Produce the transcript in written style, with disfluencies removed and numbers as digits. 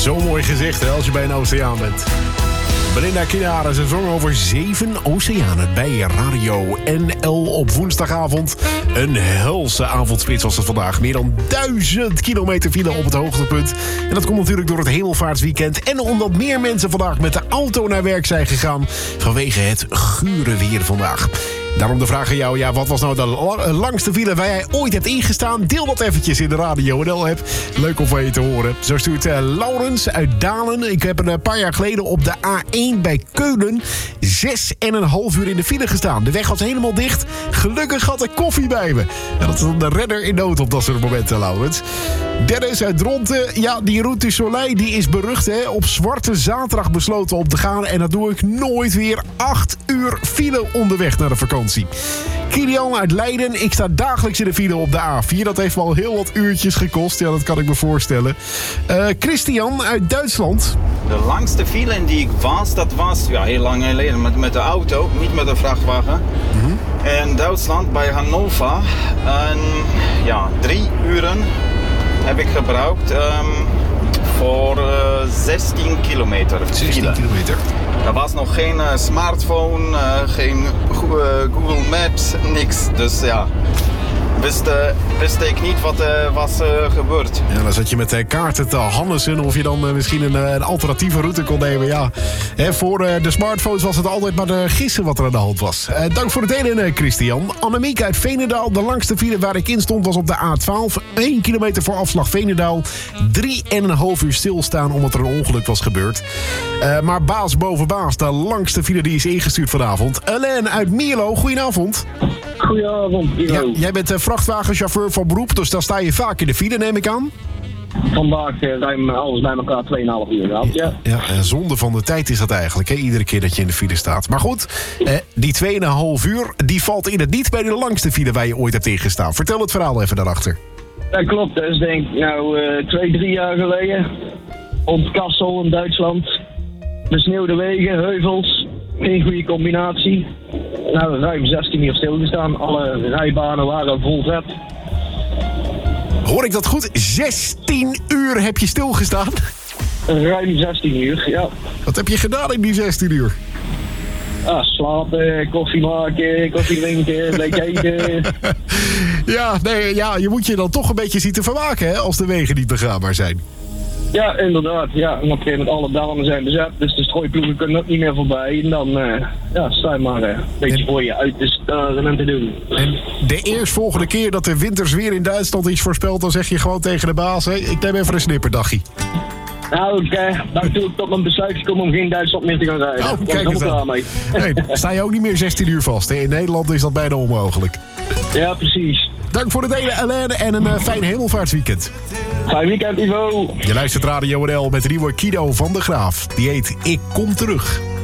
Zo mooi gezegd, hè, als je bij een oceaan bent. Belinda Kinara, ze zong over 7 oceanen bij Radio NL op woensdagavond. Een helse avondspits was het vandaag. Meer dan 1000 kilometer file op het hoogtepunt. En dat komt natuurlijk door het hemelvaartsweekend. En omdat meer mensen vandaag met de auto naar werk zijn gegaan vanwege het gure weer vandaag. Daarom de vraag aan jou, ja, wat was nou de langste file waar jij ooit hebt ingestaan? Deel dat eventjes in de Radio NL-app. Leuk om van je te horen. Zo stuurt Laurens uit Dalen. Ik heb een paar jaar geleden op de A1 bij Keulen 6,5 uur in de file gestaan. De weg was helemaal dicht. Gelukkig had ik koffie bij me. En dat is dan de redder in nood op dat soort momenten, Laurens. Dennis uit Dronten. Ja, die Route du Soleil die is berucht, hè. Op Zwarte Zaterdag besloten op te gaan. En dat doe ik nooit weer. 8 uur file onderweg naar de vakantie. Kilian uit Leiden. Ik sta dagelijks in de file op de A4. Dat heeft me al heel wat uurtjes gekost. Ja, dat kan ik me voorstellen. Christian uit Duitsland. De langste file in die ik was, dat was heel lang geleden met de auto, niet met de vrachtwagen. Mm-hmm. In Duitsland bij Hannover. En 3 uren heb ik gebruikt voor 16 kilometer file. 16 kilometer. Er was nog geen smartphone, geen Google Maps, niks. Dus ja, wist ik niet wat was gebeurd. Ja, dan zat je met kaarten te hannissen of je dan misschien een alternatieve route kon nemen. Ja, voor de smartphones was het altijd maar gissen wat er aan de hand was. Dank voor het delen, Christian. Annemiek uit Veenendaal. De langste file waar ik in stond was op de A12. 1 kilometer voor afslag Veenendaal. 3,5 uur stilstaan omdat er een ongeluk was gebeurd. Maar baas boven baas, de langste file die is ingestuurd vanavond. Alain uit Mierlo, goedenavond. Goedenavond, ja, jij bent vrachtwagenchauffeur van beroep, dus dan sta je vaak in de file, neem ik aan. Vandaag ruim alles bij elkaar 2,5 uur gehad, ja. Ja, en zonde van de tijd is dat eigenlijk, hè? Iedere keer dat je in de file staat. Maar goed, die 2,5 uur, die valt in het niet bij de langste file waar je ooit hebt ingestaan. Vertel het verhaal even daarachter. Dat klopt, dus denk ik 2-3 jaar geleden. Op Kassel in Duitsland. Besneeuwde wegen, heuvels. Geen goede combinatie. Ruim 16 uur stilgestaan. Alle rijbanen waren vol vet. Hoor ik dat goed? 16 uur heb je stilgestaan? Ruim 16 uur, ja. Wat heb je gedaan in die 16 uur? Slapen, koffie maken, koffie drinken, lekker eten. Je moet je dan toch een beetje zien te vermaken, hè, als de wegen niet begaanbaar zijn. Ja, inderdaad. Ja. En op een gegeven moment alle banen zijn bezet, dus de strooiploegen kunnen ook niet meer voorbij. En dan sta je maar een beetje voor je uit te staren en te doen. En de eerstvolgende keer dat er winters weer in Duitsland is voorspeld, dan zeg je gewoon tegen de baas, hè, ik neem even een snipperdagje. Dan doe ik tot mijn besluit gekomen om geen Duitsland meer te gaan rijden. Oh, kijk eens aan. Nee, sta je ook niet meer 16 uur vast. Hè? In Nederland is dat bijna onmogelijk. Ja, precies. Dank voor het delen, Alain, en een fijn hemelvaartsweekend. Fijn weekend, Ivo. Je luistert Radio NL met Riewer Kido van de Graaf. Die heet Ik Kom Terug.